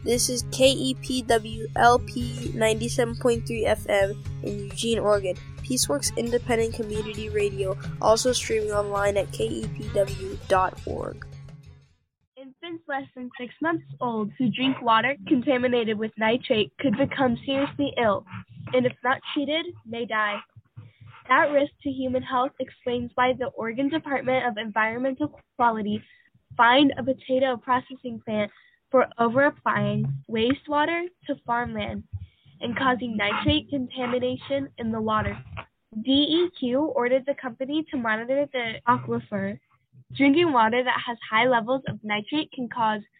This is KEPWLP 97.3 FM in Eugene, Oregon. Peaceworks Independent Community Radio, also streaming online at kepw.org. Infants less than 6 months old who drink water contaminated with nitrate could become seriously ill, and if not treated, may die. That risk to human health explains why the Oregon Department of Environmental Quality fined a potato processing plant for over-applying wastewater to farmland and causing nitrate contamination in the water. DEQ ordered the company to monitor the aquifer. Drinking water that has high levels of nitrate can cause